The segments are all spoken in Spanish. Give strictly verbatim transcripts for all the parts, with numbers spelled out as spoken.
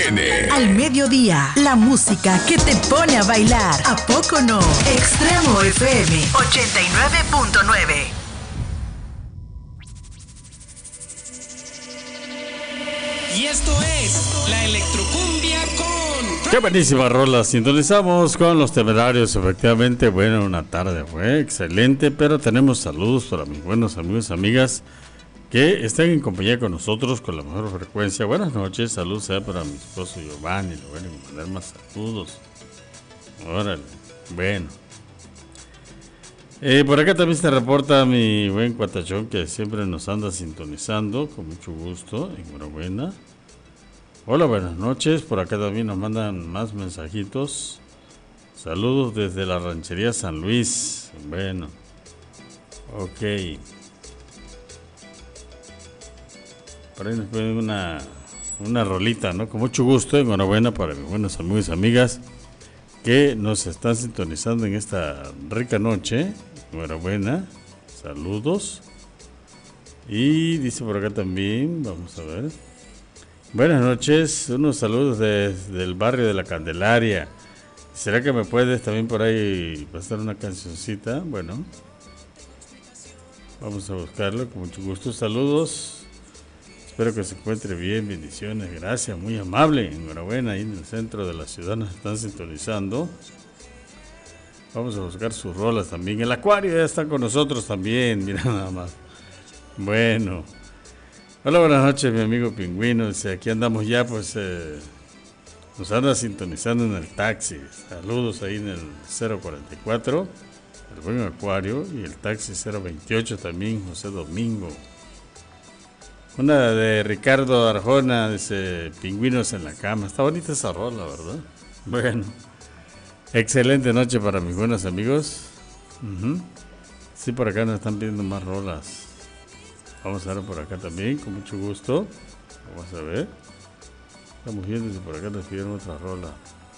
N. Al mediodía, la música que te pone a bailar. ¿A poco no? Extremo F M ochenta y nueve punto nueve. Y esto es la Electrocumbia con... Qué buenísima rola. Sintonizamos con Los Temerarios. Efectivamente, bueno, una tarde fue excelente, pero tenemos saludos para mis buenos amigos y amigas que están en compañía con nosotros con la mejor frecuencia. Buenas noches, saludos sea para mi esposo Giovanni. Le voy a mandar más saludos. Órale, bueno. Eh, por acá también se reporta mi buen cuatachón que siempre nos anda sintonizando, con mucho gusto, enhorabuena. Hola, buenas noches, por acá también nos mandan más mensajitos. Saludos desde la ranchería San Luis. Bueno, ok. Por ahí nos ponen una, una rolita, ¿no? Con mucho gusto, enhorabuena para mis buenos amigos y amigas que nos están sintonizando en esta rica noche. Enhorabuena, saludos. Y dice por acá también, vamos a ver. Buenas noches, unos saludos desde el barrio de la Candelaria. ¿Será que me puedes también por ahí pasar una cancioncita? Bueno, vamos a buscarlo con mucho gusto. Saludos. Espero que se encuentre bien, bendiciones, gracias, muy amable, enhorabuena, ahí en el centro de la ciudad nos están sintonizando. Vamos a buscar sus rolas también. El Acuario ya está con nosotros también, mira nada más. Bueno, hola, buenas noches, mi amigo Pingüino. Dice, aquí andamos ya, pues eh, nos anda sintonizando en el taxi. Saludos ahí en el cero cuarenta y cuatro, el buen Acuario, y el taxi cero veintiocho también, José Domingo. Una de Ricardo Arjona, dice, Pingüinos en la cama. Está bonita esa rola, ¿verdad? Bueno, excelente noche para mis buenos amigos. Uh-huh. Sí, por acá nos están pidiendo más rolas. Vamos a ver por acá también, con mucho gusto. Vamos a ver. Estamos viendo si por acá nos pidieron otra rola.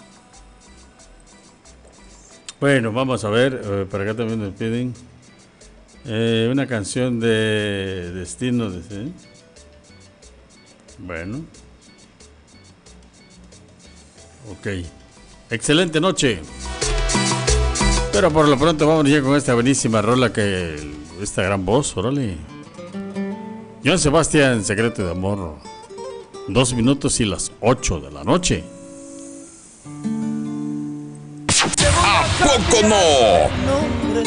Bueno, vamos a ver. Eh, por acá también nos piden eh, una canción de Destino, dice. Bueno. Ok. Excelente noche. Pero por lo pronto vamos ya con esta buenísima rola que... Esta gran voz, órale. Joan Sebastián, Secreto de Amor. Dos minutos y las ocho de la noche. ¿A poco no?